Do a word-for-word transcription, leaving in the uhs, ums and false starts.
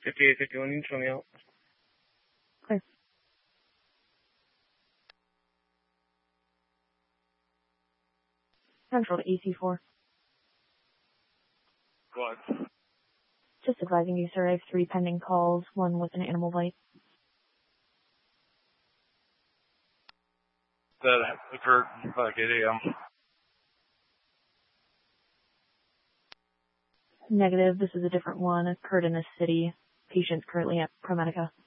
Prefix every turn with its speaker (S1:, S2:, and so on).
S1: fifty-eight fifty-one, you can show me out.
S2: Okay. Central to A C four.
S1: Go ahead.
S2: Just advising you, sir, I have three pending calls, one with an animal bite.
S1: That occurred like eight a.m.
S2: Negative, this is a different one. It occurred in a city. Patient's currently at ProMedica.